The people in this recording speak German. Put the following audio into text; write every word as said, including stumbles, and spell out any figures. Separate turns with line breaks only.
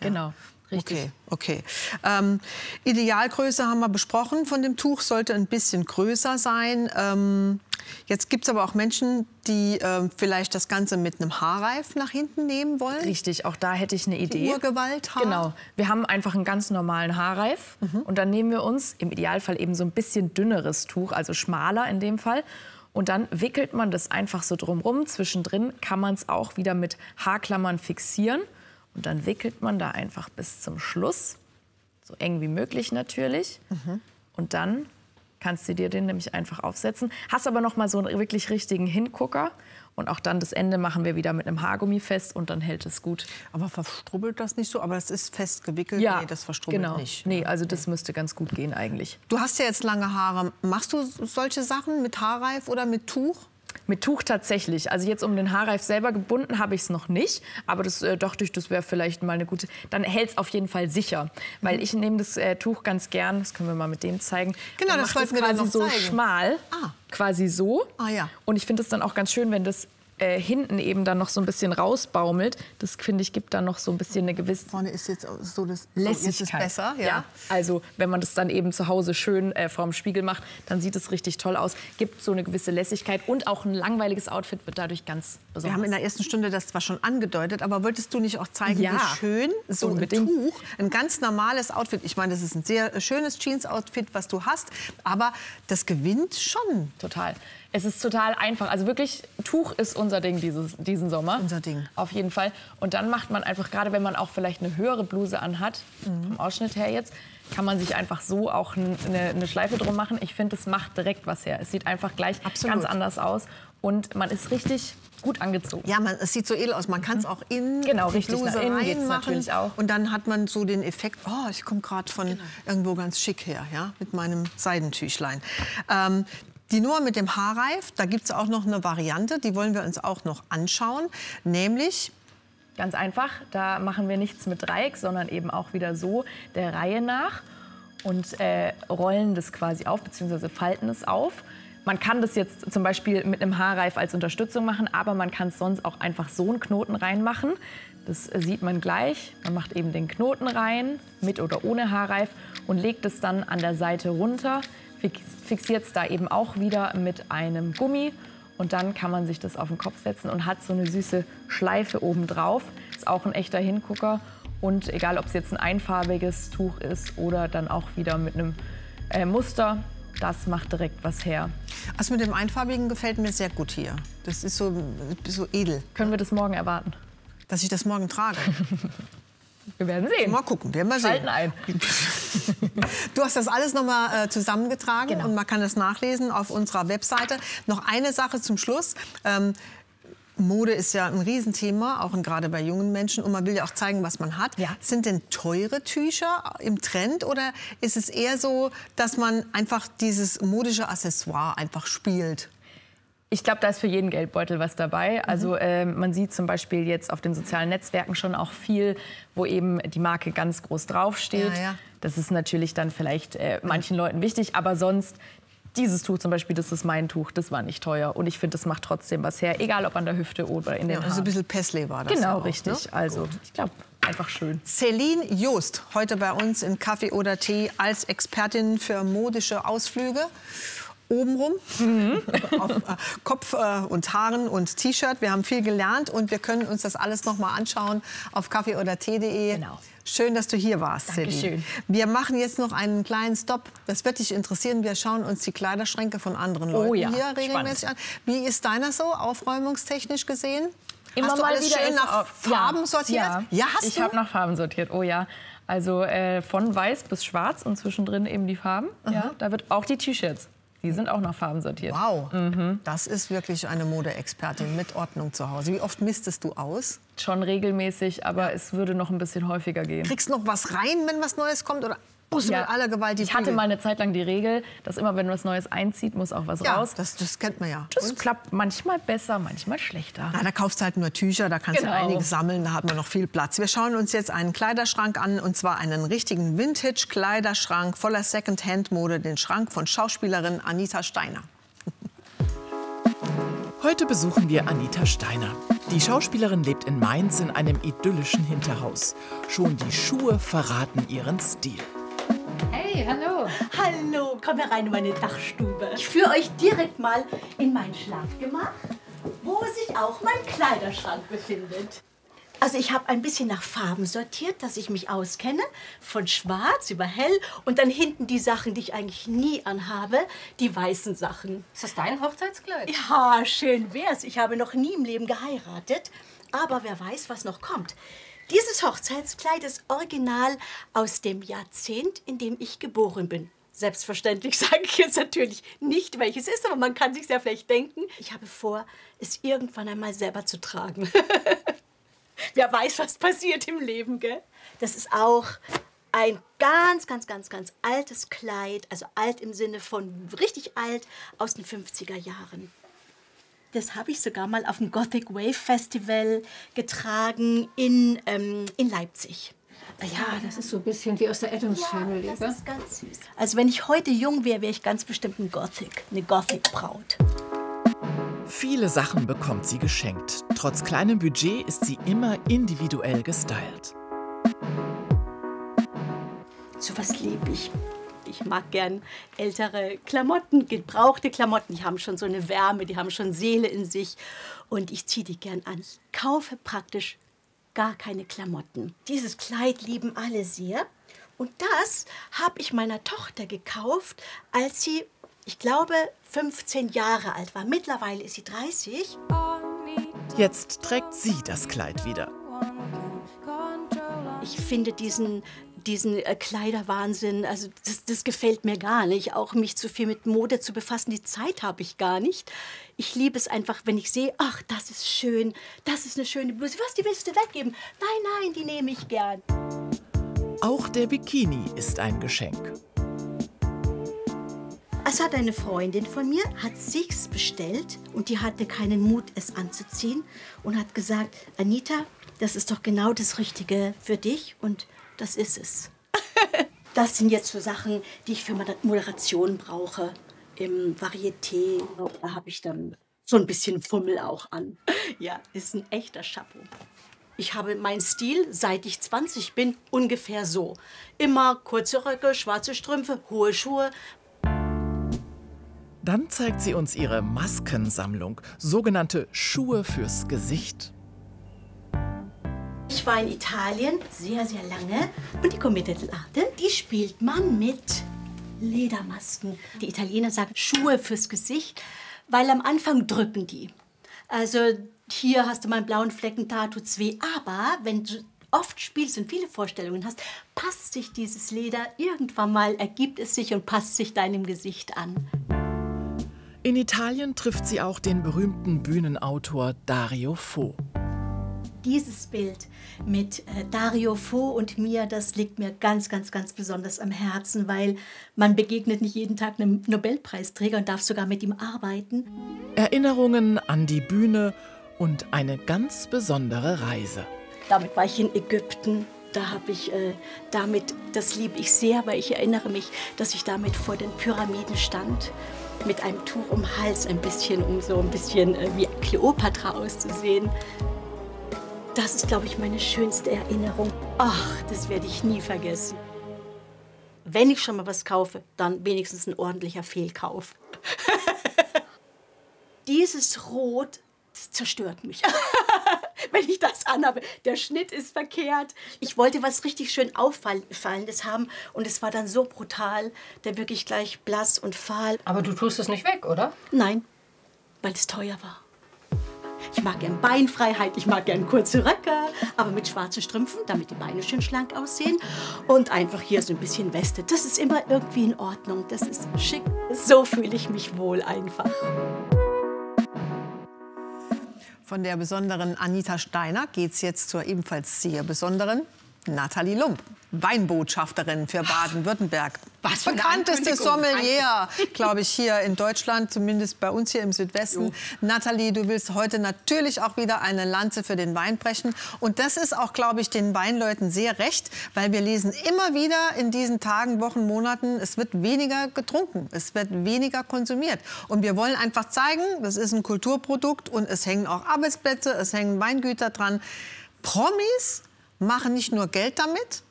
Genau. Richtig.
Okay, okay. Ähm, Idealgröße haben wir besprochen von dem Tuch, sollte ein bisschen größer sein. Ähm, jetzt gibt es aber auch Menschen, die ähm, vielleicht das Ganze mit einem Haarreif nach hinten nehmen wollen.
Richtig, auch da hätte ich eine Idee.
Die Urgewalt Haar.
Genau, wir haben einfach einen ganz normalen Haarreif mhm. und dann nehmen wir uns im Idealfall eben so ein bisschen dünneres Tuch, also schmaler in dem Fall. Und dann wickelt man das einfach so drumrum. Zwischendrin kann man es auch wieder mit Haarklammern fixieren. Und dann wickelt man da einfach bis zum Schluss, so eng wie möglich natürlich. Mhm. Und dann kannst du dir den nämlich einfach aufsetzen. Hast aber noch mal so einen wirklich richtigen Hingucker. Und auch dann das Ende machen wir wieder mit einem Haargummi fest und dann hält es gut.
Aber verstrubbelt das nicht so? Aber das ist fest gewickelt?
Ja,
nee, das verstrubbelt
genau.
nicht.
Nee, also das müsste ganz gut gehen eigentlich.
Du hast ja jetzt lange Haare. Machst du solche Sachen mit Haarreif oder mit Tuch?
Mit Tuch tatsächlich. Also jetzt um den Haarreif selber gebunden habe ich es noch nicht. Aber das äh, dachte ich, das wäre vielleicht mal eine gute... Dann hält es auf jeden Fall sicher. Weil ich nehme das äh, Tuch ganz gern, das können wir mal mit dem zeigen.
Genau, das wollten wir dann noch
so
zeigen.
schmal,
ah.
quasi so.
Ah, ja.
Und ich finde es dann auch ganz schön, wenn das äh, hinten eben dann noch so ein bisschen rausbaumelt. Das, finde ich, gibt dann noch so ein bisschen eine gewisse
Vorne ist jetzt so das
Lässigkeit.
So, jetzt ist besser, ja.
Ja. Also wenn man das dann eben zu Hause schön äh, vorm Spiegel macht, dann sieht es richtig toll aus. Gibt so eine gewisse Lässigkeit und auch ein langweiliges Outfit wird dadurch ganz besonders.
Wir haben in der ersten Stunde das zwar schon angedeutet, aber wolltest du nicht auch zeigen,
ja.
wie schön so
Unbedingt.
ein Tuch, ein ganz normales Outfit, ich meine, das ist ein sehr schönes Jeans-Outfit, was du hast, aber das gewinnt schon.
Total. Es ist total einfach. Also wirklich, Tuch ist unser Ding dieses, diesen Sommer.
Unser Ding.
Auf jeden Fall. Und dann macht man einfach, gerade wenn man auch vielleicht eine höhere Bluse anhat, mhm. vom Ausschnitt her jetzt, kann man sich einfach so auch eine, eine Schleife drum machen. Ich finde, es macht direkt was her. Es sieht einfach gleich
Absolut.
ganz anders aus. Und man ist richtig gut angezogen.
Ja, man, es sieht so edel aus. Man kann es auch in
genau,
die
richtig,
Bluse
nach innen geht's
reinmachen.
natürlich auch.
Und dann hat man so den Effekt, oh, ich komme gerade von
genau.
irgendwo ganz schick her, ja, mit meinem Seidentüchlein. Ähm, Die Nummer mit dem Haarreif, da gibt es auch noch eine Variante, die wollen wir uns auch noch anschauen, nämlich...
Ganz einfach, da machen wir nichts mit Dreieck, sondern eben auch wieder so der Reihe nach und äh, rollen das quasi auf, beziehungsweise falten es auf. Man kann das jetzt zum Beispiel mit einem Haarreif als Unterstützung machen, aber man kann es sonst auch einfach so einen Knoten reinmachen. Das sieht man gleich. Man macht eben den Knoten rein, mit oder ohne Haarreif, und legt es dann an der Seite runter. Fixiert es da eben auch wieder mit einem Gummi und dann kann man sich das auf den Kopf setzen und hat so eine süße Schleife oben drauf. Ist auch ein echter Hingucker und egal, ob es jetzt ein einfarbiges Tuch ist oder dann auch wieder mit einem äh, Muster, das macht direkt was her.
Also mit dem Einfarbigen gefällt mir sehr gut hier. Das ist so, so edel.
Können wir das morgen erwarten?
Dass ich das morgen trage?
Wir werden sehen.
Mal gucken, wir werden mal sehen.
Schalten ein.
Du hast das alles noch mal äh, zusammengetragen
genau.
und man kann das nachlesen auf unserer Webseite. Noch eine Sache zum Schluss. Ähm, Mode ist ja ein Riesenthema, auch gerade bei jungen Menschen. Und man will ja auch zeigen, was man hat.
Ja.
Sind denn teure Tücher im Trend oder ist es eher so, dass man einfach dieses modische Accessoire einfach spielt?
Ich glaube, da ist für jeden Geldbeutel was dabei. Also äh, man sieht zum Beispiel jetzt auf den sozialen Netzwerken schon auch viel, wo eben die Marke ganz groß draufsteht.
Ja, ja.
Das ist natürlich dann vielleicht äh, manchen Leuten wichtig, aber sonst, dieses Tuch zum Beispiel, das ist mein Tuch, das war nicht teuer. Und ich finde, das macht trotzdem was her, egal ob an der Hüfte oder in den
Ja,
Haaren.
also ein bisschen Paisley war das.
Genau,
ja auch,
richtig.
Ne?
Also
Gut.
ich glaube, einfach schön.
Celine Joost, heute bei uns in Kaffee oder Tee als Expertin für modische Ausflüge. Obenrum, mhm. auf äh, Kopf äh, und Haaren und T-Shirt. Wir haben viel gelernt und wir können uns das alles noch mal anschauen auf kaffee oder tee punkt de.
Genau.
Schön, dass du hier warst,
Dankeschön.
Celine. Wir machen jetzt noch einen kleinen Stopp. Das wird dich interessieren. Wir schauen uns die Kleiderschränke von anderen Leuten
oh ja,
hier regelmäßig
spannend.
an. Wie ist deiner so, aufräumungstechnisch gesehen?
Immer
hast du
mal
alles
wieder
schön nach Farben
ja,
sortiert?
Ja,
ja hast
ich
du?
habe nach Farben sortiert, oh ja. Also äh, von weiß bis schwarz und zwischendrin eben die Farben. Ja, da wird auch die T-Shirts. Die sind auch nach Farben sortiert.
Wow,
mhm.
das ist wirklich eine Modeexpertin mit Ordnung zu Hause. Wie oft mistest du aus?
Schon regelmäßig, aber es würde noch ein bisschen häufiger gehen.
Kriegst du noch was rein, wenn was Neues kommt? Oder musst du
ja.
mit aller Gewalt die
Ich hatte
Prügel?
mal eine Zeit lang die Regel, dass immer, wenn was Neues einzieht, muss auch was
ja,
raus.
Das, das kennt man ja.
Das
Und?
klappt manchmal besser, manchmal schlechter.
Na, da kaufst du halt nur Tücher, da kannst
Genau.
du einiges sammeln, da hat man noch viel Platz. Wir schauen uns jetzt einen Kleiderschrank an, und zwar einen richtigen Vintage-Kleiderschrank voller Second-Hand-Mode, den Schrank von Schauspielerin Anita Steiner.
Heute besuchen wir Anita Steiner. Die Schauspielerin lebt in Mainz in einem idyllischen Hinterhaus. Schon die Schuhe verraten ihren Stil.
Hey, hallo.
Hallo, komm herein in meine Dachstube. Ich führe euch direkt mal in mein Schlafgemach, wo sich auch mein Kleiderschrank befindet. Also ich habe ein bisschen nach Farben sortiert, dass ich mich auskenne. Von schwarz über hell und dann hinten die Sachen, die ich eigentlich nie anhabe, die weißen Sachen.
Ist das dein Hochzeitskleid?
Ja, schön wär's. Ich habe noch nie im Leben geheiratet. Aber wer weiß, was noch kommt. Dieses Hochzeitskleid ist original aus dem Jahrzehnt, in dem ich geboren bin. Selbstverständlich sage ich jetzt natürlich nicht, welches ist, aber man kann sich ja vielleicht denken. Ich habe vor, es irgendwann einmal selber zu tragen. Wer weiß, was passiert im Leben, gell? Das ist auch ein ganz, ganz, ganz, ganz altes Kleid. Also alt im Sinne von richtig alt, aus den fünfziger Jahren. Das habe ich sogar mal auf dem Gothic Wave Festival getragen in, ähm, in Leipzig.
Ja, das ist so ein bisschen wie aus der Addams Family.
Ja, das ist ganz süß. Also wenn ich heute jung wäre, wäre ich ganz bestimmt ein Gothic, eine Gothic-Braut.
Viele Sachen bekommt sie geschenkt. Trotz kleinem Budget ist sie immer individuell gestylt.
So was liebe ich. Ich mag gern ältere Klamotten, gebrauchte Klamotten. Die haben schon so eine Wärme, die haben schon Seele in sich. Und ich ziehe die gern an. Ich kaufe praktisch gar keine Klamotten. Dieses Kleid lieben alle sehr. Und das habe ich meiner Tochter gekauft, als sie, ich glaube, fünfzehn Jahre alt war. Mittlerweile ist sie dreißig.
Jetzt trägt sie das Kleid wieder.
Ich finde diesen, diesen äh, Kleiderwahnsinn, also das, das gefällt mir gar nicht. Auch mich zu viel mit Mode zu befassen, die Zeit habe ich gar nicht. Ich liebe es einfach, wenn ich sehe, ach, das ist schön, das ist eine schöne Bluse. Was, die willst du weggeben? Nein, nein, die nehme ich gern.
Auch der Bikini ist ein Geschenk.
Es hat eine Freundin von mir, hat sich's bestellt und die hatte keinen Mut, es anzuziehen und hat gesagt, Anita, das ist doch genau das Richtige für dich und das ist es. Das sind jetzt so Sachen, die ich für Moderation brauche. Im Varieté, da habe ich dann so ein bisschen Fummel auch an. Ja, ist ein echter Chapeau. Ich habe meinen Stil, seit ich zwanzig bin, ungefähr so. Immer kurze Röcke, schwarze Strümpfe, hohe Schuhe.
Dann zeigt sie uns ihre Maskensammlung, sogenannte Schuhe fürs Gesicht.
Ich war in Italien sehr, sehr lange und die Commedia dell'arte, die spielt man mit Ledermasken. Die Italiener sagen Schuhe fürs Gesicht, weil am Anfang drücken die. Also hier hast du mal einen blauen Flecken, da tut's weh. Aber wenn du oft spielst und viele Vorstellungen hast, passt sich dieses Leder irgendwann mal, ergibt es sich und passt sich deinem Gesicht an.
In Italien trifft sie auch den berühmten Bühnenautor Dario Fo.
Dieses Bild mit äh, Dario Fo und mir, das liegt mir ganz, ganz, ganz besonders am Herzen, weil man begegnet nicht jeden Tag einem Nobelpreisträger und darf sogar mit ihm arbeiten.
Erinnerungen an die Bühne und eine ganz besondere Reise.
Damit war ich in Ägypten. Da habe ich äh, damit, das liebe ich sehr, weil ich erinnere mich, dass ich damit vor den Pyramiden stand. Mit einem Tuch um den Hals, ein bisschen, um so ein bisschen äh, wie Kleopatra auszusehen. Das ist, glaube ich, meine schönste Erinnerung. Ach, das werde ich nie vergessen. Wenn ich schon mal was kaufe, dann wenigstens ein ordentlicher Fehlkauf. Dieses Rot, das zerstört mich. Wenn ich das anhabe, der Schnitt ist verkehrt. Ich wollte was richtig schön Auffallendes haben und es war dann so brutal, der wirklich gleich blass und fahl.
Aber du tust es nicht weg, oder?
Nein, weil es teuer war. Ich mag gern Beinfreiheit, ich mag gern kurze Röcke, aber mit schwarzen Strümpfen, damit die Beine schön schlank aussehen. Und einfach hier so ein bisschen Weste. Das ist immer irgendwie in Ordnung, das ist schick. So fühle ich mich wohl einfach.
Von der besonderen Anita Steiner geht es jetzt zur ebenfalls sehr besonderen Nathalie Lump, Weinbotschafterin für Baden-Württemberg.
Was für eine
Bekannteste
Ankündigung.
Sommelier, glaube ich, hier in Deutschland, zumindest bei uns hier im Südwesten. Jo. Nathalie, du willst heute natürlich auch wieder eine Lanze für den Wein brechen. Und das ist auch, glaube ich, den Weinleuten sehr recht, weil wir lesen immer wieder in diesen Tagen, Wochen, Monaten, es wird weniger getrunken, es wird weniger konsumiert. Und wir wollen einfach zeigen, das ist ein Kulturprodukt und es hängen auch Arbeitsplätze, es hängen Weingüter dran. Promis machen nicht nur Geld damit,